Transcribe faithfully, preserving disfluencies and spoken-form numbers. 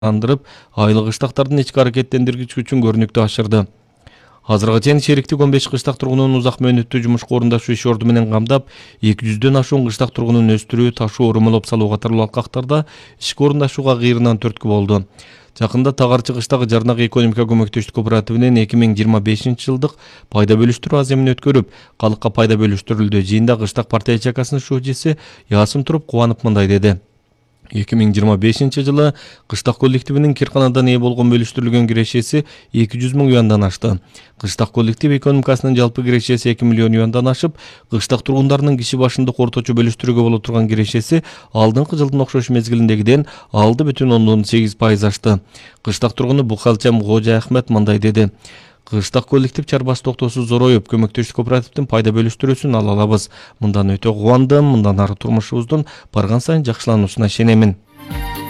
андырып, айлык кыштактардын ички аракеттендиргич күчүн көрүнүктүү ашырды. Азырга чейин шериктик он беш кыштак тургунун узак мөөнөттүү жумушка орундашуу иш орду менен камдап, эки жүздөн ашуун кыштак тургунун өстүрүү, ташуу, урмулоп салуу катарлуу алкактарда ишке орундашууга кыйрынан төрткү болду. Жакында Тагарчы кыштагы Жарнак экономика көмөктөштүк кооперативинин эки миң жыйырма бешинчи жылдык пайда бөлүштүрүү аземин өткөрүп, калыкка пайда бөлүштүрүлдү. Жыйында кыштак партия ячейкасынын шүүжеси Ясым Туруп кубанып мындай деди. эки миң жыйырма бешинчи жылы кыштак коллективинин Кирканадан ээ болгон бөлүштүрүлгөн кирешеси эки жүз миң юандан ашты. Кыштак коллектив экономикасынын жалпы кирешеси эки миллион юандан ашып, кыштак тургундарынын киши башындык орточо бөлүштүрүүгө боло турган кирешеси алдыңкы жылдын окшош мезгилиндегиден алты бүтүн ондон сегиз пайыз ашты. Кыштак тургуну Бухалчам Кожа Ахмет мындай деди. Кыштак коллектив чарбасы токтоосуз зороюп, көмөктөштүк кооперативдин пайда бөлүштүрүүсүн ала алабыз. Мындан өтө кубандым, мындан ары турмушубуздун барган сайын жакшылануусуна ишенемин.